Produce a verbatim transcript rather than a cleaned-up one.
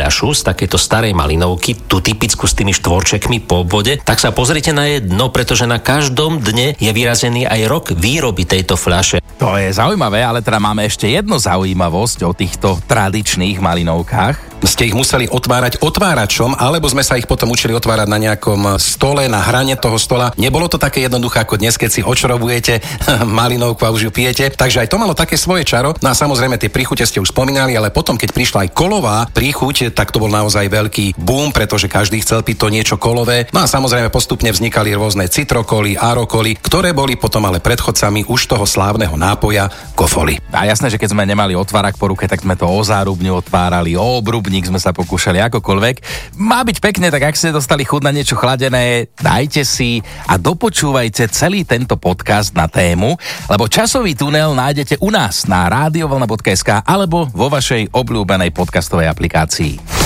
fľašu z takejto starej malinovky, tú typickú s tými štvorčekmi po obvode, tak sa pozrite na jej dno, pretože na každom dne je vyrazený aj rok výroby tejto fľaše. To je zaujímavé, ale teda máme ešte jednu zaujímavosť o týchto tradičných malinovkách. Ste ich museli otvárať otváračom, alebo sme sa ich potom učili otvárať na nejakom stole, na hrane toho stola. Nebolo to také jednoduché ako dnes, keď si očrobujete malinovku a už ju pijete. Takže aj to malo také svoje čaro. No a samozrejme tie príchute ste už spomínali, ale potom, keď prišla aj kolová príchuť, tak to bol naozaj veľký boom, pretože každý chcel piť to niečo kolové. No a samozrejme postupne vznikali rôzne citrokoly, arokoly, ktoré boli potom ale predchodcami už toho slávneho nápoja kofoly. A jasné, že keď sme nemali otvárak po ruke, tak sme to o zárubňu otvárali, o obrubník sme sa pokúšali akokoľvek. Má byť pekne, tak ak ste dostali chuť na niečo chladené, dajte si a dopočúvajte celý tento podcast na tému, lebo časový tunel nájdete u nás na radiovlna bodka es ká alebo vo vašej obľúbenej podcastovej aplikácii.